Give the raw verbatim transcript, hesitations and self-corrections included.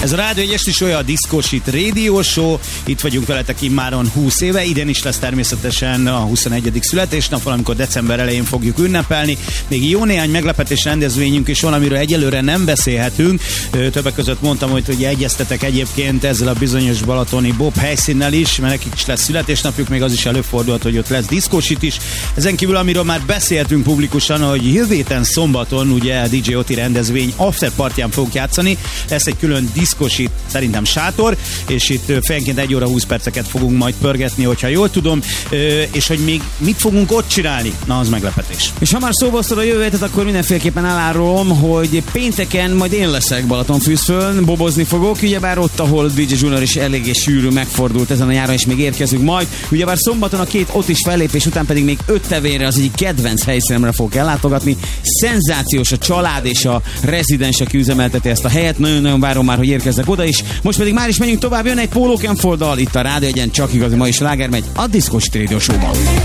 Ez a Rádió Egyesti Show, a Disco Shit Radio Show. Itt vagyunk veletek immáron húsz éve. Idén is lesz természetesen a huszonegyedik születésnap, valamikor december elején fogjuk ünnepelni. Még jó néhány meglepetés rendezvényünk is van, amiről egyelőre nem beszélhetünk. Többek között mondtam, hogy ugye egyeztetek egyébként ezzel a bizonyos balatoni Bob helyszínnel is, mert nekik is lesz születésnapjuk, még az is előfordulhat, hogy ott lesz Disco Shit is. Ezen kívül, amiről már beszéltünk publikusan, hogy jövő héten szombaton ugye a dé dzsé Oti rendezvény after partyán fogunk játszani. Lesz egy külön Disco Shit, szerintem sátor, és itt fejenként egy óra húsz perceket fogunk majd pörgetni, hogyha jól tudom, és hogy még mit fogunk ott csinálni, na az meglepetés. És ha már szóba hoztad a jövő hétet, akkor mindenféleképpen elárulom, hogy pénteken majd én leszek Balatonfürdőn, bobozni fogok, ugyebár ott, ahol dé dzsé Junior is eléggé sűrű megfordult ezen a nyáron, és még érkezünk majd. Ugyebár szombaton a két ott is fellépés után pedig még öt tevére az egyik kedvenc helyszínemre fogok ellátogatni. Szenzációs a család és a rezidens, aki üzemelteti ezt a helyet. Nagyon-nagyon várom már, hogy érkezzek oda is. Most pedig már is menjünk tovább, jön egy Paul Oakenfolddal itt a Rádió Egyen, csak igazi mai sláger megy a Disco Shit Radio Show-ban.